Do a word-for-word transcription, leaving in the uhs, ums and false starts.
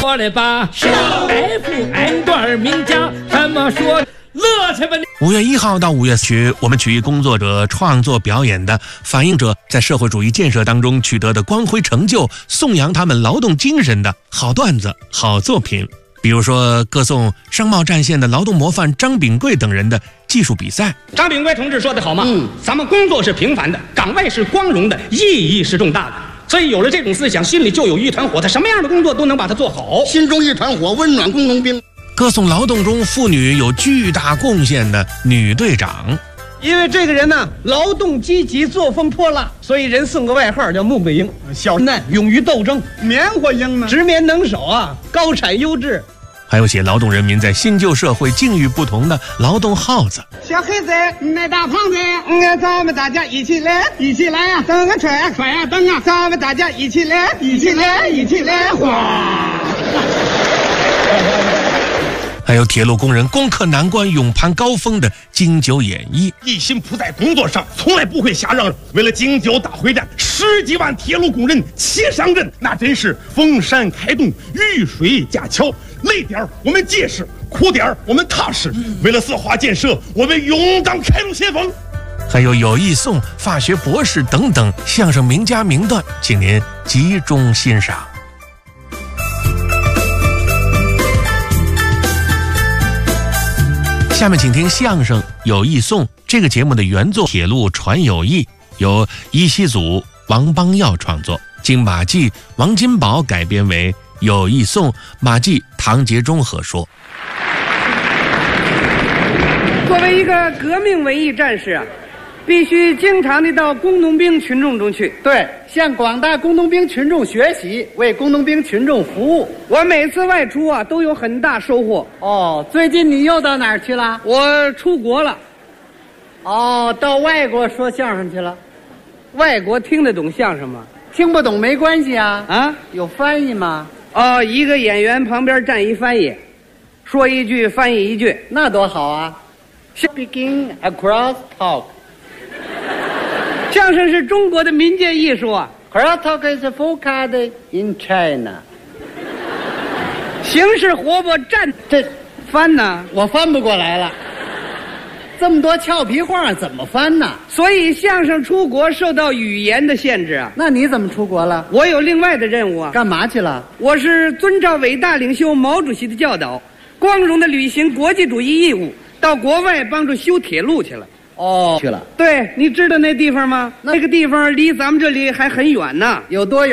说的吧？是 F N 段名家，什么说乐去吧你。 五月一号到五月曲，我们曲艺工作者创作表演的反映者在社会主义建设当中取得的光辉成就，颂扬他们劳动精神的好段子、好作品。比如说歌颂商贸战线的劳动模范张炳贵等人的技术比赛。 张炳贵同志说的好嘛，嗯，咱们工作是平凡的，岗位是光荣的，意义是重大的。所以有了这种思想，心里就有一团火，他什么样的工作都能把它做好。 心中一团火，温暖工农兵。 歌颂劳动中妇女有巨大贡献的女队长。 因为这个人呢，劳动积极，作风泼辣，所以人送个外号叫穆桂英。小难，勇于斗争；棉花英呢，直棉能手啊，高产优质。 还有写劳动人民在新旧社会境遇不同的劳动号子。 小黑子，那大胖子，嗯，咱们大家一起来，一起来呀！蹬啊踹呀，踹呀蹬啊！咱们大家一起来，一起来，一起来，哗！ 还有铁路工人攻克难关、勇攀高峰的经久演绎， 一心扑在工作上，从来不会瞎嚷嚷。为了经久大会战，十几万铁路工人齐上阵，那真是逢山开洞，遇水架桥。累点儿我们结实，苦点儿我们踏实。为了四化建设，我们勇敢开路先锋。 还有友谊颂、法学博士等等相声名家名段，请您集中欣赏。下面请听相声《友谊颂》。这个节目的原作《铁路传友谊》，由一西组王邦耀创作，经马季、王金宝改编为《友谊颂》，马季、唐杰忠合说。 作为一个革命文艺战士啊，必须经常的到工农兵群众中去， 对，向广大工农兵群众学习，为工农兵群众服务。 我每次外出啊，都有很大收获。 哦，最近你又到哪儿去了？ 我出国了。 哦，到外国说相声去了。 外国听得懂相声吗？ 听不懂没关系啊。 啊， 有翻译吗？ 哦，一个演员旁边站一翻译，说一句翻译一句， 那多好啊。Speaking across talk。 相声是中国的民间艺术啊。 Cross talk is forecast in China。 形势活泼，站这翻呢， 我翻不过来了。这么多俏皮话怎么翻呢？ 所以相声出国受到语言的限制啊。 那你怎么出国了？ 我有另外的任务啊。 干嘛去了？ 我是遵照伟大领袖毛主席的教导，光荣的履行国际主义义务，到国外帮助修铁路去了。 哦，去了。 对，你知道那地方吗？那个地方离咱们这里还很远呢。 有多远？